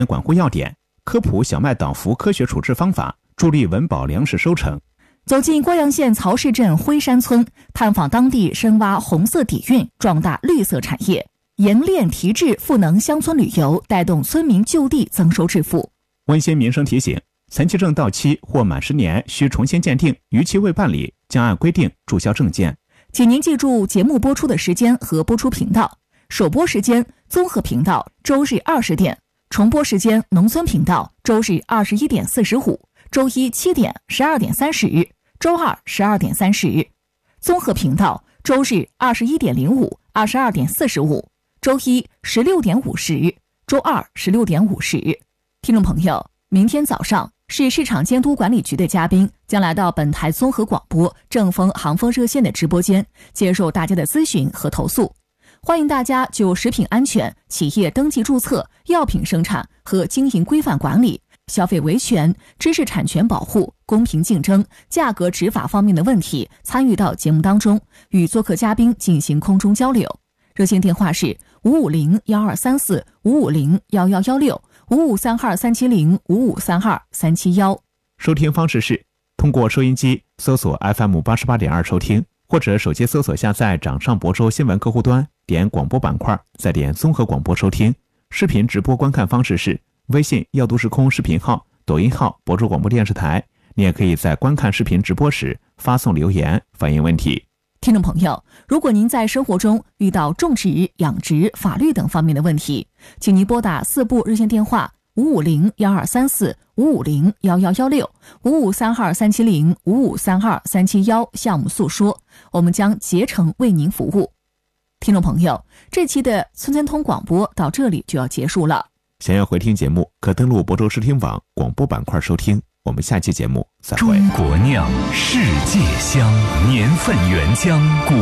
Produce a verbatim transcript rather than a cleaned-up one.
管护要点，科普小麦党服科学处置方法，助力稳保粮食收成。 走进瓜阳县曹氏镇辉山村，探访当地深挖红色底蕴，壮大绿色产业，冶炼提质赋能乡村旅游，带动村民就地增收致富。 温馨民生提醒：残疾证到期或满十年需重新鉴定，逾期未办理，将按规定注销证件。 请您记住节目播出的时间和播出频道。首播时间综合频道周日二十点，重播时间农村频道周日二十一点四十五，周一七点、十二点三十，周二十二点三十。综合频道周日二十一点零五、二十二点四十五，周一十六点五十，周二十六点五十。听众朋友，明天早上市市场监督管理局的嘉宾将来到本台综合广播正风航风热线的直播间，接受大家的咨询和投诉。欢迎大家就食品安全、企业登记注册、药品生产和经营规范管理、消费维权、知识产权保护、公平竞争、价格执法方面的问题参与到节目当中，与做客嘉宾进行空中交流。热线电话是五五零幺二三四五五零幺幺幺六五五三二三七零五五三二三七幺。 收听方式是通过收音机搜索 F M 八十八点二收听，或者手机搜索下载掌上博州新闻客户端，点广播板块，再点综合广播收听。视频直播观看方式是微信要读时空视频号、抖音号博州广播电视台。你也可以在观看视频直播时发送留言反映问题。 听众朋友，如果您在生活中遇到种植、养殖、法律等方面的问题，请您拨打四部热线电话五五零幺二三四五五零幺幺幺六五五三二三七零五五三二三七幺向我们诉说，我们将竭诚为您服务。听众朋友，这期的村村通广播到这里就要结束了。 想要回听节目，可登录博州视听网广播板块收听。我们下期节目再会。 中国酿，世界香，年份原浆。